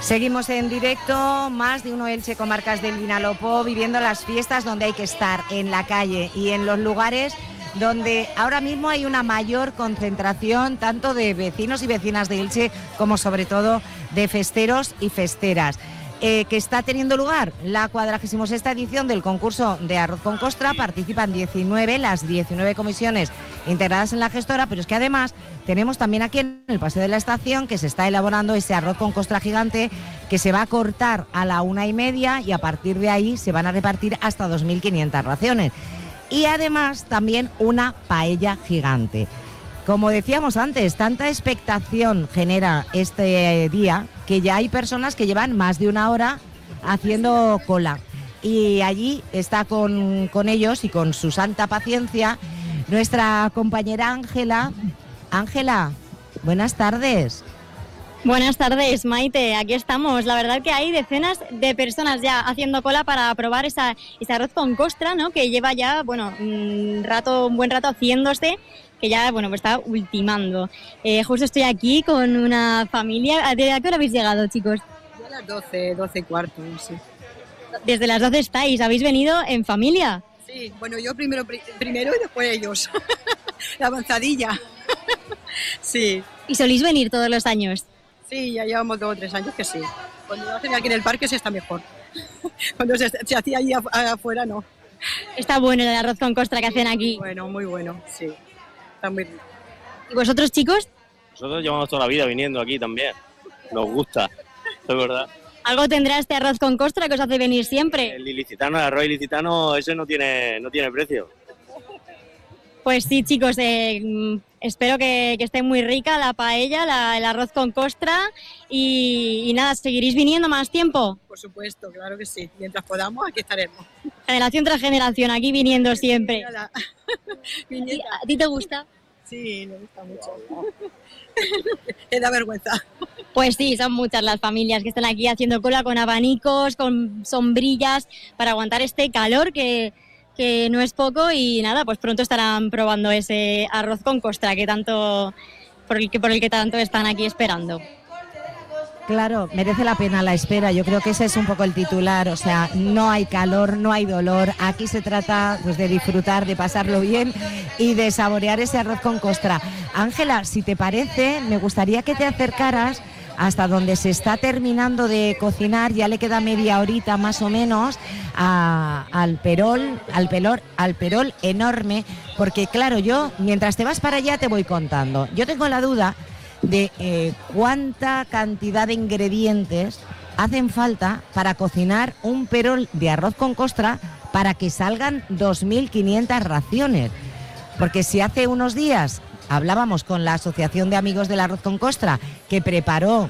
Seguimos en directo, más de uno Elche, comarcas del Vinalopó, viviendo las fiestas donde hay que estar, en la calle y en los lugares donde ahora mismo hay una mayor concentración tanto de vecinos y vecinas de Elche como sobre todo de festeros y festeras. Que está teniendo lugar la 46ª edición del concurso de arroz con costra. Participan las 19 comisiones integradas en la gestora, pero es que además tenemos también aquí en el Paseo de la Estación que se está elaborando ese arroz con costra gigante que se va a cortar a la 1:30 y a partir de ahí se van a repartir hasta 2.500 raciones. Y además también una paella gigante. Como decíamos antes, tanta expectación genera este día que ya hay personas que llevan más de una hora haciendo cola. Y allí está con ellos y con su santa paciencia nuestra compañera Ángela. Ángela, buenas tardes. Buenas tardes, Maite. Aquí estamos. La verdad que hay decenas de personas ya haciendo cola para probar ese arroz con costra, ¿no? Que lleva ya, un buen rato haciéndose, que ya, pues está ultimando. Justo estoy aquí con una familia. ¿A qué hora habéis llegado, chicos? A las 12:15, sí. Desde las 12 estáis. ¿Habéis venido en familia? Sí, bueno, yo primero y después ellos. La avanzadilla. Sí. ¿Y solís venir todos los años? Sí, ya llevamos 2 o 3 años que sí. Cuando lo hacen aquí en el parque se está mejor. Cuando se hacía allí afuera, no. Está bueno el arroz con costra que hacen aquí. Muy bueno, sí. Está muy rico. ¿Y vosotros, chicos? Nosotros llevamos toda la vida viniendo aquí también. Nos gusta, es verdad. ¿Algo tendrá este arroz con costra que os hace venir siempre? El ilicitano, el arroz ilicitano, ese no tiene precio. Pues sí, chicos, espero que esté muy rica la paella, el arroz con costra y nada, ¿seguiréis viniendo más tiempo? Por supuesto, claro que sí. Mientras podamos, aquí estaremos. Generación tras generación, aquí viniendo siempre. Viñeta. ¿A ti te gusta? Sí, me gusta mucho. Te da vergüenza. Pues sí, son muchas las familias que están aquí haciendo cola con abanicos, con sombrillas, para aguantar este calor que no es poco y nada, pues pronto estarán probando ese arroz con costra que tanto por el que tanto están aquí esperando. Claro, merece la pena la espera. Yo creo que ese es un poco el titular. O sea, no hay calor, no hay dolor. Aquí se trata pues de disfrutar, de pasarlo bien y de saborear ese arroz con costra. Ángela, si te parece, me gustaría que te acercaras hasta donde se está terminando de cocinar. Ya le queda media horita más o menos al perol enorme, porque claro, yo mientras te vas para allá te voy contando. Yo tengo la duda de cuánta cantidad de ingredientes hacen falta para cocinar un perol de arroz con costra para que salgan 2.500 raciones, porque si hace unos días hablábamos con la Asociación de Amigos del Arroz con Costra, que preparó